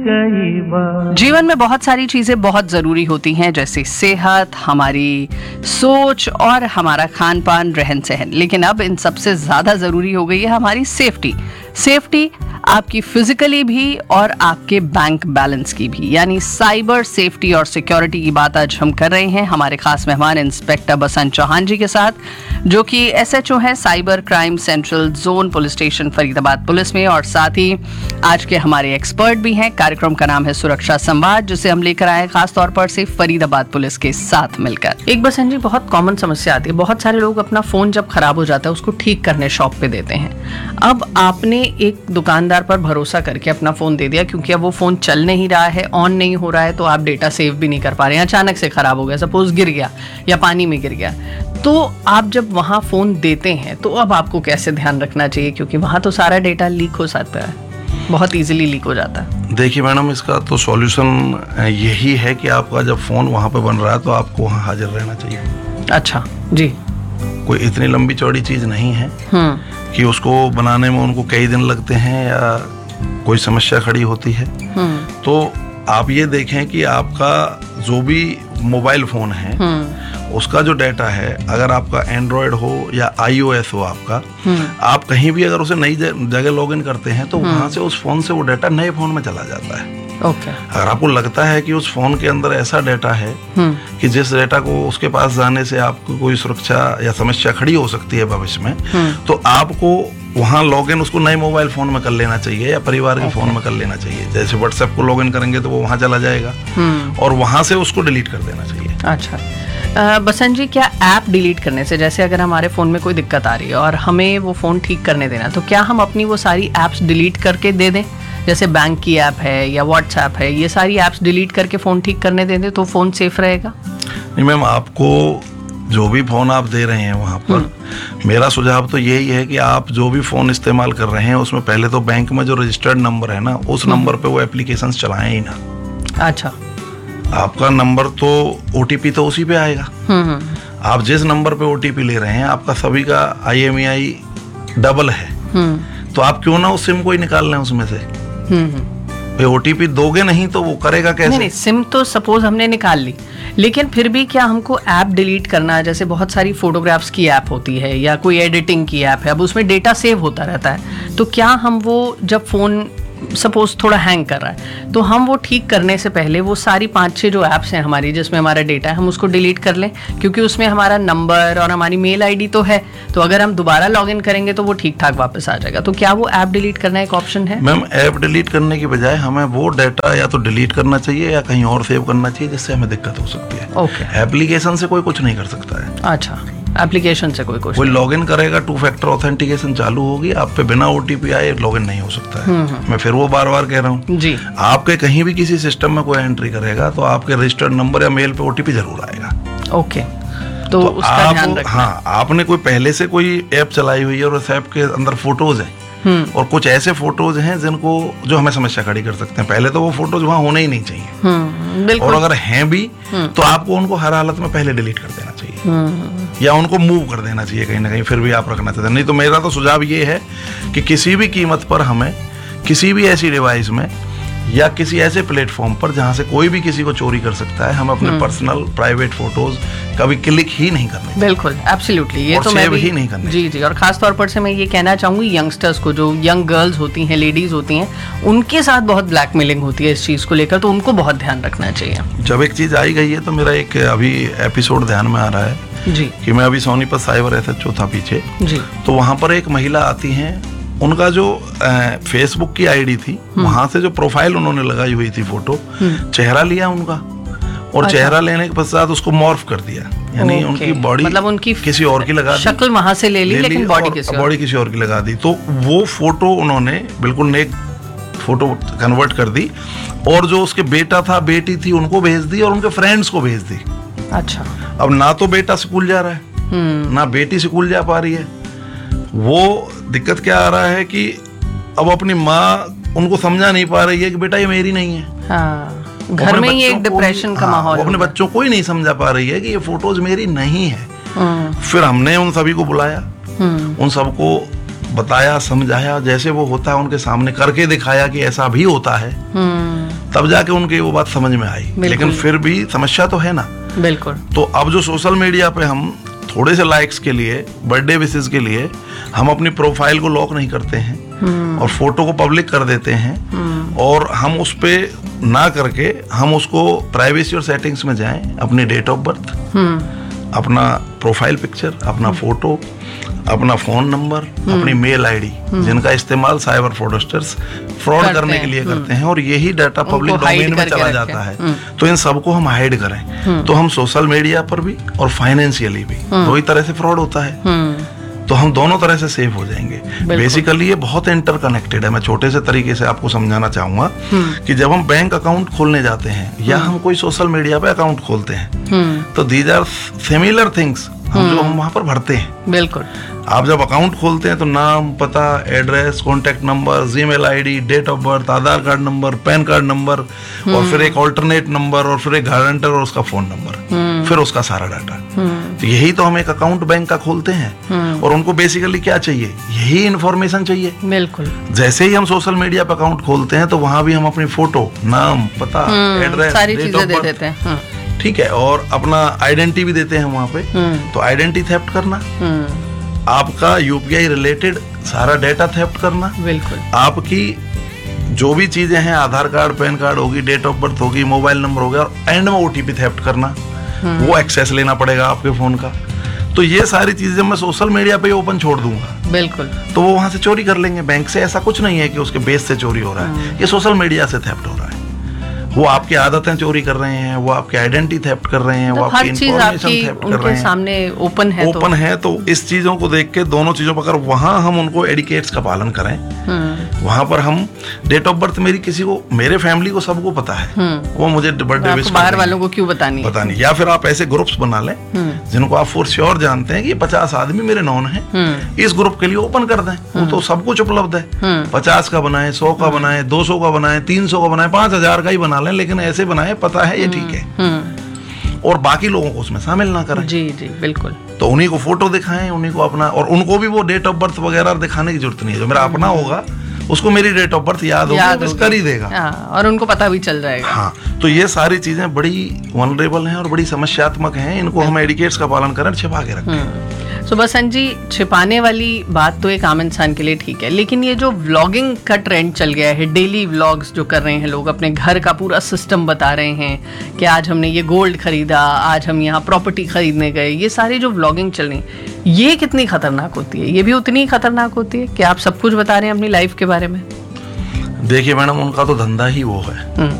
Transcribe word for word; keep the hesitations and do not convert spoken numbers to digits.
जीवन में बहुत सारी चीजें बहुत जरूरी होती हैं, जैसे सेहत, हमारी सोच और हमारा खान पान, रहन सहन। लेकिन अब इन सबसे ज्यादा जरूरी हो गई है हमारी सेफ्टी। सेफ्टी आपकी फिजिकली भी और आपके बैंक बैलेंस की भी, यानी साइबर सेफ्टी और सिक्योरिटी की बात आज हम कर रहे हैं हमारे खास मेहमान इंस्पेक्टर बसंत चौहान जी के साथ, जो कि एसएचओ हैं cyber crime central zone police station Faridabad police में, और साथ ही आज के हमारे एक्सपर्ट भी हैं। कार्यक्रम का नाम है सुरक्षा संवाद, जिसे हम लेकर आए खास तौर पर से फरीदाबाद पुलिस के साथ मिलकर। एक बसंत जी, बहुत कॉमन समस्या आती है, बहुत सारे लोग अपना फोन जब खराब हो जाता है उसको ठीक करने शॉप पे देते हैं। अब आपने एक दुकानदार पर भरोसा करके अपना फोन दे दिया, क्योंकि अब वो फोन चल नहीं रहा है, ऑन नहीं हो रहा है, तो आप डेटा सेव भी नहीं कर पा रहे हैं, अचानक से खराब हो गया, सपोज गिर गया या पानी में गिर गया, तो आप जब वहां फोन देते हैं तो अब आपको कैसे ध्यान रखना चाहिए, क्योंकि वहां तो सारा डेटा लीक हो सकता है, बहुत इजीली लीक हो जाता है। देखिए मैडम, इसका तो सॉल्यूशन यही है कि आपका जब फोन वहां पे बन रहा है तो आपको वहां हाजिर रहना चाहिए। अच्छा जी। कोई इतनी लंबी चौड़ी चीज नहीं है कि उसको बनाने में उनको कई दिन लगते हैं या कोई समस्या खड़ी होती है। तो आप ये देखें कि आपका जो भी मोबाइल फोन है उसका जो डाटा है, अगर आपका एंड्रॉयड हो या आईओएस हो आपका, आप कहीं भी अगर उसे नई जगह लॉगिन करते हैं तो वहां से उस फोन से वो डाटा नए फोन में चला जाता है। ओके। अगर आपको लगता है कि उस फोन के अंदर ऐसा डाटा है कि जिस डाटा को उसके पास जाने से आपको कोई सुरक्षा या समस्या खड़ी हो सकती है भविष्य में, तो आपको वहां लॉगिन उसको नए मोबाइल फोन में कर लेना चाहिए या परिवार के फोन में कर लेना चाहिए। जैसे व्हाट्सएप को लॉगिन करेंगे तो वो वहां चला जाएगा और वहां से उसको डिलीट कर देना चाहिए। अच्छा बसंत जी, क्या ऐप डिलीट करने से, जैसे अगर हमारे फ़ोन में कोई दिक्कत आ रही है और हमें वो फ़ोन ठीक करने देना, तो क्या हम अपनी वो सारी ऐप्स डिलीट करके दे दें? जैसे बैंक की ऐप है या व्हाट्सएप है, ये सारी ऐप्स डिलीट करके फ़ोन ठीक करने दे दें तो फ़ोन सेफ रहेगा? नहीं मैम, आपको जो भी फ़ोन आप दे रहे हैं वहाँ पर, मेरा सुझाव तो यही है कि आप जो भी फ़ोन इस्तेमाल कर रहे हैं उसमें पहले तो बैंक में जो रजिस्टर्ड नंबर है ना, उस नंबर पे वो एप्लीकेशंस चलाएं ही ना। अच्छा। आपका नंबर तो ओटीपी तो उसी पे आएगा। आप जिस नंबर पे ओटीपी ले रहे हैं आपका सभी का आईएमईआई डबल है, तो आप क्यों ना उस सिम को ही निकाल लें उसमें से। भाई ओटीपी दोगे नहीं तो वो करेगा कैसे? नहीं, नहीं, सिम तो सपोज हमने निकाल ली, लेकिन फिर भी क्या हमको ऐप डिलीट करना है? जैसे बहुत सारी फोटोग्राफ्स की ऐप होती है या कोई एडिटिंग की ऐप है, अब उसमें डेटा सेव होता रहता है, तो क्या हम वो जब फोन सपोज थोड़ा हैंग कर रहा है तो हम वो ठीक करने से पहले वो सारी पांच छह जो ऐप्स हैं हमारी जिसमें हमारा डेटा है, हम उसको डिलीट कर लें, क्योंकि उसमें हमारा नंबर और हमारी मेल आईडी तो है, तो अगर हम दोबारा लॉगिन करेंगे तो वो ठीक ठाक वापस आ जाएगा। तो क्या वो ऐप डिलीट करना एक ऑप्शन है? मैम, ऐप डिलीट करने की बजाय हमें वो डाटा या तो डिलीट करना चाहिए या कहीं और सेव करना चाहिए, जिससे हमें दिक्कत हो सकती है। ओके। एप्लीकेशन से कोई कुछ नहीं कर सकता है। अच्छा, एप्लीकेशन से कोई कुछ कोई लॉगिन करेगा, टू फैक्टर ऑथेंटिकेशन चालू होगी, आप पे बिना ओटीपी आए लॉगिन नहीं हो सकता है। मैं फिर वो बार बार कह रहा हूँ जी, आपके कहीं भी किसी सिस्टम में कोई एंट्री करेगा तो आपके रजिस्टर्ड नंबर या मेल पे ओटीपी जरूर आएगा। ओके, तो, तो उसका आप, ध्यान रखना। हाँ, आपने कोई पहले से कोई ऐप चलाई हुई है और उस ऐप के अंदर फोटोज हैं और कुछ ऐसे फोटोज हैं जिनको जो हमें समस्या खड़ी कर सकते हैं, पहले तो वो फोटोज वहां होने ही नहीं चाहिए। और अगर हैं भी तो आपको उनको हर हालत में पहले डिलीट कर देना चाहिए या उनको मूव कर देना चाहिए कहीं ना कहीं, फिर भी आप रखना चाहते हैं। नहीं तो मेरा तो सुझाव ये है कि किसी भी कीमत पर हमें किसी भी ऐसी डिवाइस में या किसी ऐसे प्लेटफॉर्म पर जहां से कोई भी किसी को चोरी कर सकता है, हम अपने पर्सनल प्राइवेट फोटोज कभी क्लिक ही नहीं करने। बिल्कुल, एब्सोल्युटली, ये तो मैं भी ही नहीं करने। जी जी। और खास तौर पर से मैं ये कहना चाहूंगी यंगस्टर्स को, जो यंग गर्ल्स होती हैं, लेडीज होती हैं, उनके साथ बहुत ब्लैकमेलिंग होती है इस चीज को लेकर, तो उनको बहुत ध्यान रखना चाहिए। जब एक चीज आई गई है तो मेरा एक अभी एपिसोड ध्यान में आ रहा है जी कि मैं अभी सोनीपत साइबर एसएचओ था पीछे जी, तो वहां पर एक महिला आती हैं, उनका जो फेसबुक की आईडी थी वहां से जो प्रोफाइल उन्होंने लगाई हुई थी फोटो, चेहरा लिया उनका और अच्छा, चेहरा लेने के पश्चात उसको मॉर्फ कर दिया, यानी उनकी बॉडी मतलब उनकी किसी और की लगा दी, शक्ल वहां से ले ली, ले लेकिन बॉडी किसी बॉडी किसी और की लगा दी। तो वो फोटो उन्होंने बिल्कुल नेक फोटो कन्वर्ट कर दी और जो उसके बेटा था बेटी थी उनको भेज दी और उनके फ्रेंड्स को भेज दी। अच्छा, अब ना तो बेटा स्कूल जा रहा है ना बेटी स्कूल जा पा रही है। वो दिक्कत क्या आ रहा है कि अब अपनी माँ उनको समझा नहीं पा रही है कि बेटा ये मेरी नहीं है। हाँ, घर में ही एक डिप्रेशन का माहौल, अपने बच्चों को ही नहीं समझा पा रही है कि ये फोटोज मेरी नहीं है। फिर हमने उन सभी को बुलाया, उन सबको बताया समझाया, जैसे वो होता है उनके सामने करके दिखाया कि ऐसा भी होता है, तब जाके उनकी वो बात समझ में आई। लेकिन फिर भी समस्या तो है ना। बिल्कुल। तो अब जो सोशल मीडिया पे हम थोड़े से लाइक्स के लिए, बर्थडे विशेस के लिए हम अपनी प्रोफाइल को लॉक नहीं करते हैं और फोटो को पब्लिक कर देते हैं, और हम उस पे ना करके हम उसको प्राइवेसी और सेटिंग्स में जाएं, अपनी डेट ऑफ बर्थ, अपना प्रोफाइल पिक्चर, अपना फोटो, अपना फोन नंबर, अपनी मेल आईडी, जिनका इस्तेमाल साइबर फ्रॉडस्टर्स फ्रॉड करने के लिए करते हैं, और यही डाटा पब्लिक डोमेन में चला जाता है। तो इन सबको हम हाइड करें, तो हम सोशल मीडिया पर भी और फाइनेंशियली भी दो ही तरह से फ्रॉड होता है, तो हम दोनों तरह से सेफ हो जाएंगे। बेसिकली ये बहुत इंटरकनेक्टेड है। मैं छोटे से तरीके से आपको समझाना चाहूंगा कि जब हम बैंक अकाउंट खोलने जाते हैं या हम कोई सोशल मीडिया पे अकाउंट खोलते हैं, तो दीज आर सिमिलर थिंग्स हम जो हम वहां पर भरते हैं। बिल्कुल। आप जब अकाउंट खोलते हैं तो नाम, पता, address, contact number, Gmail ID, date of birth, Aadhaar card number, pan card number, और फिर एक ऑल्टरनेट नंबर, और फिर एक गारंटर और उसका फोन नंबर, फिर उसका सारा डाटा। तो यही तो हम एक अकाउंट बैंक का खोलते हैं, और उनको बेसिकली क्या चाहिए? यही इंफॉर्मेशन चाहिए। बिल्कुल। जैसे ही हम सोशल मीडिया पर अकाउंट खोलते हैं तो वहां भी हम अपनी फोटो, नाम, पता, एड्रेस, सारी चीजें दे देते हैं। ठीक है, और अपना आइडेंटिटी भी देते हैं वहां पे। तो आइडेंटिटी थेफ्ट करना, आपका यूपीआई रिलेटेड सारा डेटा थेफ्ट करना, बिल्कुल, आपकी जो भी चीजें हैं, आधार कार्ड, पैन कार्ड होगी, डेट ऑफ बर्थ होगी, मोबाइल नंबर हो गया, और एंड में ओटीपी थेफ्ट करना, वो एक्सेस लेना पड़ेगा आपके फोन का। तो ये सारी चीजें जब मैं सोशल मीडिया पे ओपन छोड़ दूंगा, बिल्कुल, तो वो वहां से चोरी कर लेंगे। बैंक से ऐसा कुछ नहीं है कि उसके बेस से चोरी हो रहा है, ये सोशल मीडिया से थेफ्ट हो रहा है। वो आपकी आदतें चोरी कर रहे हैं, वो आपकी आइडेंटिटी थेफ्ट कर रहे हैं, वो आपकी इंफॉर्मेशन थेफ्ट कर रहे हैं। सामने ओपन है ओपन है तो इस चीजों को देख के, दोनों चीजों पर अगर वहां हम उनको एडिकेट्स का पालन करें, वहां पर हम डेट ऑफ बर्थ मेरी किसी को, मेरे फैमिली को सबको पता है, वो मुझे बर्थडे विश बाहर वालों को क्यों बतानी बतानी या फिर आप ऐसे ग्रुप्स बना लें जिनको आप फॉर श्योर जानते हैं कि पचास आदमी मेरे नॉन है, इस ग्रुप के लिए ओपन कर दें। वो तो सब कुछ उपलब्ध है, पचास का बनाए, सौ का बनाए, दो सौ का बनाए, तीन सौ का बनाए, पांच हजार का ही बना लें, लेकिन ऐसे बनाए पता है ये ठीक है, और बाकी लोगों को उसमें शामिल ना करें। जी जी बिल्कुल। तो उन्हीं को फोटो दिखाएं, उन्हीं को अपना, और उनको भी वो डेट ऑफ बर्थ वगैरह दिखाने की जरूरत नहीं है। जो मेरा अपना होगा उसको मेरी डेट ऑफ बर्थ याद होगी, वो कर ही देगा। हाँ, और उनको पता भी चल जाएगा। हाँ, तो ये सारी चीजें बड़ी वनरेबल हैं और बड़ी समस्यात्मक हैं, इनको हम एडिकेट्स का पालन करें, छिपा के रखें। सुभाष जी, छिपाने वाली बात तो एक आम इंसान के लिए ठीक है, लेकिन ये जो व्लॉगिंग का ट्रेंड चल गया है, डेली व्लॉग्स जो कर रहे हैं लोग, अपने घर का पूरा सिस्टम बता रहे हैं कि आज हमने ये गोल्ड खरीदा, आज हम यहाँ प्रॉपर्टी खरीदने गए, ये सारी जो व्लॉगिंग चल रही है, ये कितनी खतरनाक होती है? ये भी उतनी ही खतरनाक होती है कि आप सब कुछ बता रहे हैं अपनी लाइफ के बारे में? देखिए मैडम, उनका तो धंधा ही वो है।